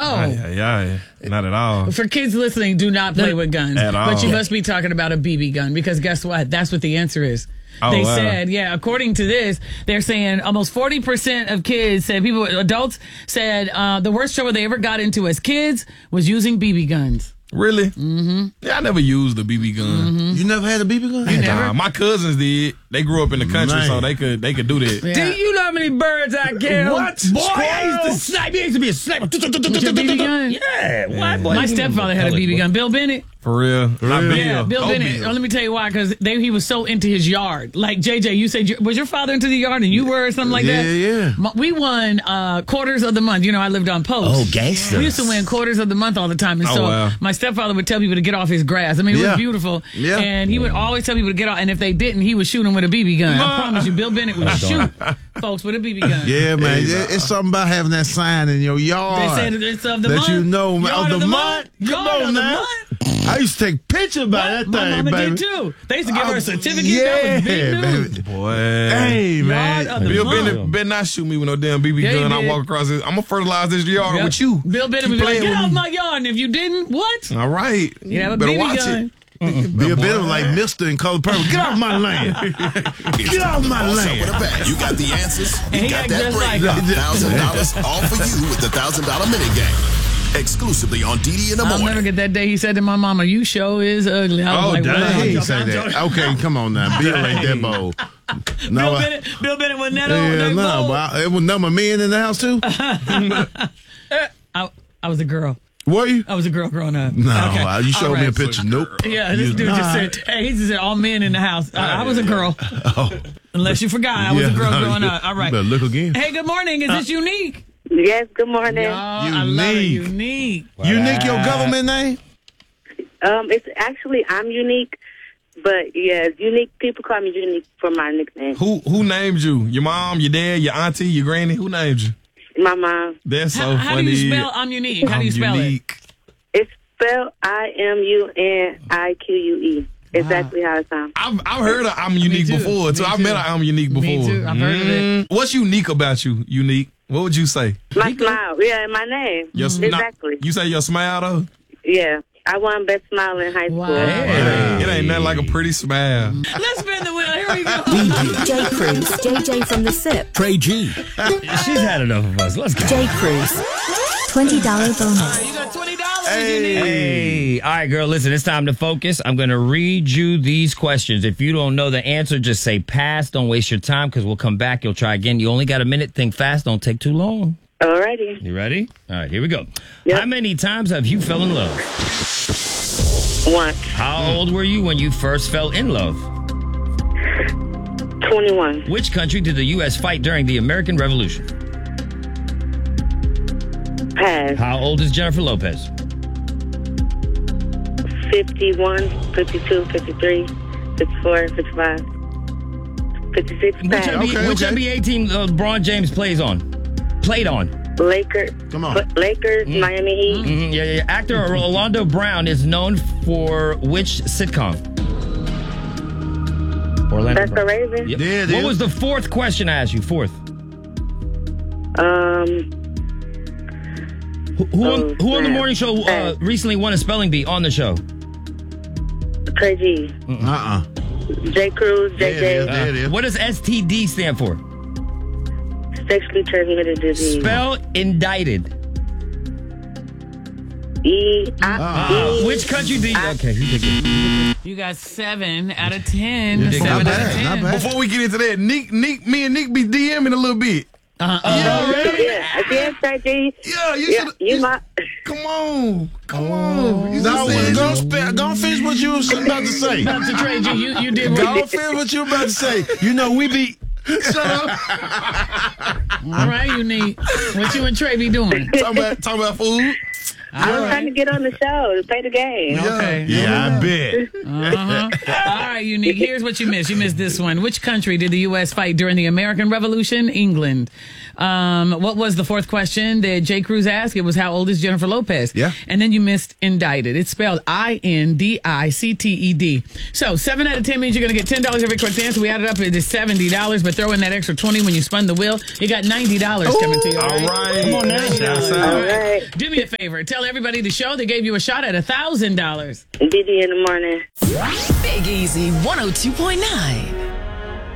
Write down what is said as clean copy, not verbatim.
Yeah, not at all. For kids listening, do not play with guns. At all. But you must be talking about a BB gun because guess what? That's what the answer is. They said, according to this, they're saying almost 40% of kids said, adults said the worst trouble they ever got into as kids was using BB guns. Really? Mm-hmm. Yeah, I never used a BB gun. Mm-hmm. You never had a BB gun? You never? My cousins did. They grew up in the country, so they could do that. Yeah. Do you know how many birds I killed? What? Boy, Squirrels? I used to snipe. I used to be a sniper. With your BB gun? Yeah. What? Boy, My stepfather had a BB gun. Bill Bennett. For real? Not Bill. Yeah, Bill Oh, Bennett. Bill. Let me tell you why, because he was so into his yard. Like, JJ, you said, was your father into the yard and you were or something like that? Yeah. We won quarters of the month. You know, I lived on post. Oh, gangster. We used to win quarters of the month all the time. And so my stepfather would tell people to get off his grass. I mean, it was beautiful. Yeah. And he would always tell people to get off. And if they didn't, he would shoot them with a BB gun. I promise you, Bill Bennett would shoot folks with a BB gun. Yeah, man. It's something about having that sign in your yard. They said it's of the that month. You know, man. Yard Of the month? Come Yard on of the now. month. I used to take pictures about that thing, My mama baby. did too. They used to give her a certificate. Yeah, That was big news. baby. Boy. Hey, man. Yard of the Bill month. Bennett better not shoot me with no damn BB Yeah, he gun. I did. walk across it. I'm going to fertilize this yard Yep. with you. Bill Bennett would be like, get off my yard. And if you didn't, what? All right. You have a better BB watch gun. it. Bill Bennett was like Mr. in Color Purple. Get off my land. Get off my With land. a bet. You got the answers. And You he got act that just break. like $1,000 all for you with the $1,000 minigame. Exclusively on DD in the I'll morning. never get that day he said to my mama, you show is ugly. I was like, Dang, wow. he ain't say that. Okay, come on now. Bill ain't that bold. No, Bill Bennett wasn't that yeah, old. no, but it was number men in the house too. I was a girl. Were you? I was a girl growing up. No, Okay. you showed All me a right. picture. Nope. Yeah, this dude just said, hey, he just said all men in the house. I was a girl. Unless you forgot, I was a girl growing up. All right. You better look again. Hey, good morning. Is this Unique? Yes, good morning. I love it. Unique. Unique your government name? It's actually I'm Unique, but yeah, Unique. People call me Unique for my nickname. Who named you? Your mom, your dad, your auntie, your granny? Who named you? My mom. That's so funny. How do you spell I'm Unique? How do you spell Unique. It's spelled IMUNIQUE. Exactly how it sounds. I've heard of I'm Unique too. before, too. Me I've too. met I'm Unique before. Me too. I've heard of it. What's unique about you, Unique? What would you say? My smile. Yeah, my name. Exactly. You say your smile, though? Yeah. I won best smile in high school. Wow. It ain't nothing like a pretty smile. Let's spin the wheel. Here we go. J. Cruz, JJ from the SIP. Trey G. She's had enough of us. Let's go. J. Cruz, $20 bonus. You got $20. Hey, all right, girl, listen, it's time to focus. I'm going to read you these questions. If you don't know the answer, just say pass. Don't waste your time because we'll come back. You'll try again. You only got a minute. Think fast. Don't take too long. Alrighty. You ready? All right, here we go. Yep. How many times have you fell in love? Once. How old were you when you first fell in love? 21. Which country did the U.S. fight during the American Revolution? Pass. How old is Jennifer Lopez? 51, 52, 53, 54, 55, 56. Which Pass. NBA team LeBron James played on? Lakers. Come on. Lakers, Miami Heat. Yeah. Actor Orlando Brown is known for which sitcom? Orlando That's the Brown. Raven. Yep. Yeah, it What is. was the fourth question I asked you? Fourth. Who on the morning show recently won a spelling bee on the show? Trey G. J. Cruz, JJ. There it is. What does STD stand for? Sexually transmitted disease. Spell indicted. Which country do you... Okay, you did good. You got 7 out of 10. You did 7 good. out of 10. Not bad. Before we get into that, me and Nick be DMing a little bit. Yeah, again, Trey G. Yeah, you Yeah, should. you my. Come on. You No, just said- go finish what you was about to say. Not to trade you. You did Go what finish what you about to say. You know, we be... Shut up. All right, Unique. What you and Trey be doing? talking about food. I was trying to get on the show to play the game. Okay. Yeah, I bet. All right, Unique. Here's what you missed. You missed this one. Which country did the U.S. fight during the American Revolution? England. What was the fourth question that J. Cruz asked? It was how old is Jennifer Lopez? Yeah. And then you missed indicted. It's spelled INDICTED. So 7 out of 10 means you're going to get $10 every correct answer. We added up, it is $70, but throw in that extra 20 when you spun the wheel. You got $90 coming to you. All right. Come on now. Shouts out. All right. Do me a favor. Tell everybody the show. They gave you a shot at $1,000. Diddy in the morning. Big Easy 102.9.